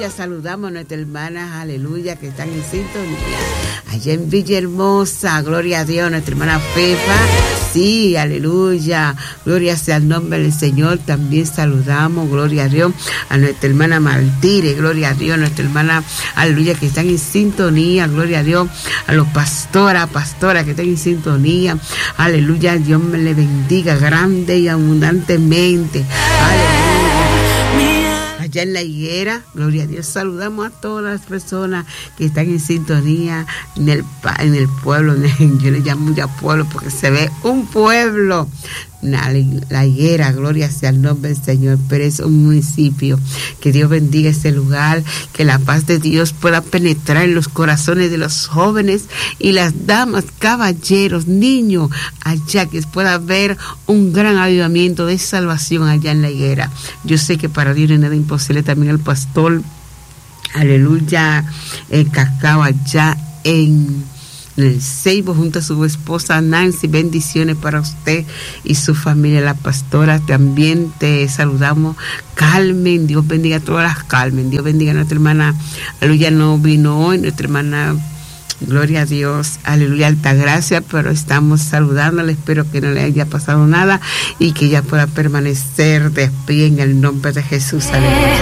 aleluya, saludamos a nuestras hermanas, aleluya, que están en sintonía. Allá en Villahermosa, gloria a Dios, nuestra hermana Fefa, sí, aleluya, gloria sea el nombre del Señor. También saludamos, gloria a Dios, a nuestra hermana Martire, gloria a Dios, nuestra hermana, aleluya, que están en sintonía, gloria a Dios, a los pastoras que están en sintonía, aleluya, Dios me le bendiga grande y abundantemente, aleluya. Allá en La Higuera, gloria a Dios, saludamos a todas las personas que están en sintonía en el pueblo, yo le llamo ya pueblo porque se ve un pueblo, La Higuera, gloria sea el nombre del Señor, pero es un municipio. Que Dios bendiga ese lugar, que la paz de Dios pueda penetrar en los corazones de los jóvenes y las damas, caballeros, niños, allá, que pueda haber un gran avivamiento de salvación allá en La Higuera. Yo sé que para Dios no es nada imposible. También el pastor, aleluya, el Cacao allá en el Ceibo junto a su esposa Nancy, bendiciones para usted y su familia, la pastora. También te saludamos, Carmen, Dios bendiga a todas las Carmen, Dios bendiga a nuestra hermana, aleluya, no vino hoy, nuestra hermana, gloria a Dios, aleluya, Altagracia, pero estamos saludándola, espero que no le haya pasado nada y que ella pueda permanecer de pie en el nombre de Jesús, aleluya.